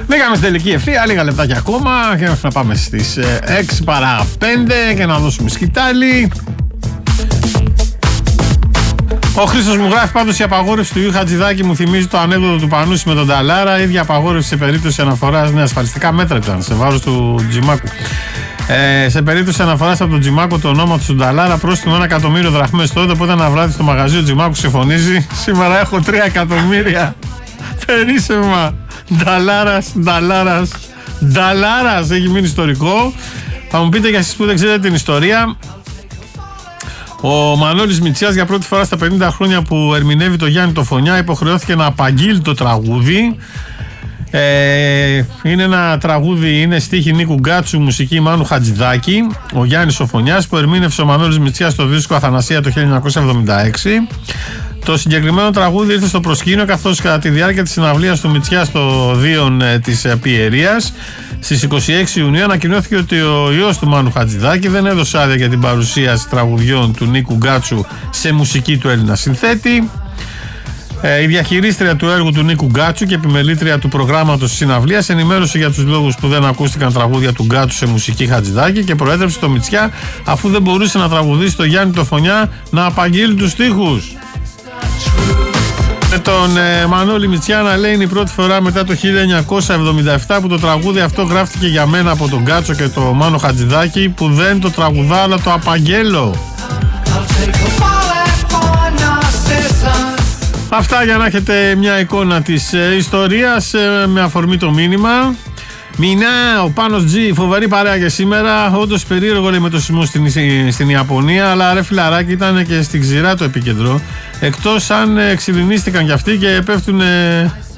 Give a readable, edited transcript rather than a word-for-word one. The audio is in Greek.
Μπήκαμε στην τελική ευθεία, λίγα λεπτάκια ακόμα και να πάμε στις 6 παρά 5 και να δώσουμε σκητάλι. Ο Χρήστος μου γράφει πάντως η απαγόρευση του Ιού Χατζηδάκη μου θυμίζει το ανέκδοτο του Πανούση με τον Νταλάρα. Η ίδια απαγόρευση σε περίπτωση αναφοράς, ναι, ασφαλιστικά μέτρα ήταν σε βάρος του Τζιμάκου. Σε περίπτωση αναφοράς από τον Τζιμάκο το ονόματος του Νταλάρα, πρόστιμο 1 εκατομμύριο δραχμές τότε. Οπότε ένα βράδυ στο μαγαζί ο Τζιμάκου συμφωνίζει. Σήμερα έχω 3 εκατομμύρια. Περίσσευμα. Νταλάρας. Έχει μείνει ιστορικό. Θα μου πείτε για εσείς που δεν ξέρετε την ιστορία. Ο Μανώλης Μητσιάς για πρώτη φορά στα 50 χρόνια που ερμηνεύει το Γιάννη το Φωνιά υποχρεώθηκε να απαγγείλει το τραγούδι. Είναι ένα τραγούδι, είναι στίχη Νίκου Γκάτσου, μουσική Μάνου Χατζηδάκη. Ο Γιάννης ο Φωνιάς που ερμήνευσε ο Μανώλης Μητσιάς στο δίσκο Αθανασία το 1976. Το συγκεκριμένο τραγούδι ήρθε στο προσκήνιο καθώς κατά τη διάρκεια της συναυλίας του Μητσιά στο Δίον της Πιερίας στις 26 Ιουνίου ανακοινώθηκε ότι ο ιός του Μάνου Χατζηδάκη δεν έδωσε άδεια για την παρουσίαση τραγουδιών του Νίκου Γκάτσου σε μουσική του Έλληνα συνθέτη. Η διαχειρίστρια του έργου του Νίκου Γκάτσου και επιμελήτρια του προγράμματος συναυλίας ενημέρωσε για τους λόγους που δεν ακούστηκαν τραγούδια του Γκάτσου σε μουσική Χατζηδάκη και προέτρεψε το Μητσιά, αφού δεν μπορούσε να τραγουδήσει το Γιάννη το Φωνιά, να απαγγείλει τους στίχους. Με τον Μανώλη Μητσιά να λέει είναι η πρώτη φορά μετά το 1977 που το τραγούδι αυτό γράφτηκε για μένα από τον Γκάτσο και το Μάνο Χατζηδάκη, που δεν το τραγουδά αλλά το απαγγέλω. Αυτά για να έχετε μια εικόνα της ιστορίας με αφορμή το μήνυμα. Μινά, ο Πάνος Τζι, φοβερή παρέα για σήμερα. Όντως περίεργο λέει με το σεισμό στην Ιαπωνία, αλλά ρε φιλαράκι ήταν και στην ξηρά το επίκεντρο. Εκτός αν εξηλινίστηκαν κι αυτοί και πέφτουν